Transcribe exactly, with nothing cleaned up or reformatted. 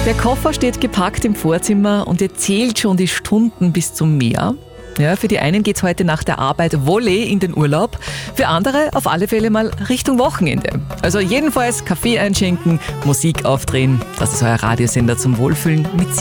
Der Koffer steht gepackt im Vorzimmer und ihr zählt schon die Stunden bis zum Meer. Ja, für die einen geht's heute nach der Arbeit Volley in den Urlaub, für andere auf alle Fälle mal Richtung Wochenende. Also jedenfalls Kaffee einschenken, Musik aufdrehen. Das ist euer Radiosender zum Wohlfühlen mit